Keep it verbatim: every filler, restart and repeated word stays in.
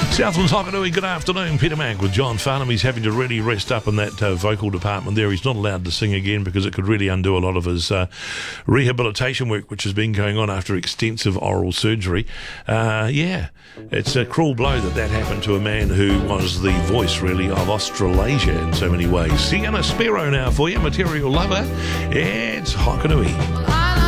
Southland's Hokanui, good afternoon. Peter Mack with John Farnham. He's having to really rest up in that uh, vocal department there. He's not allowed to sing again because it could really undo a lot of his uh, rehabilitation work, which has been going on after extensive oral surgery. Uh, yeah, it's a cruel blow that that happened to a man who was the voice, really, of Australasia in so many ways. Sienna Sparrow now for you, Material Lover. It's Hokanui.